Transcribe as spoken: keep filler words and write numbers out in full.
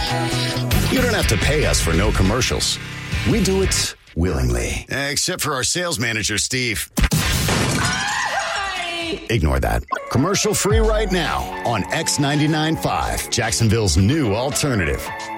You don't have to pay us for no commercials. We do it willingly. Except for our sales manager, Steve. Ignore that. Commercial free right now on X ninety-nine point five, Jacksonville's new alternative.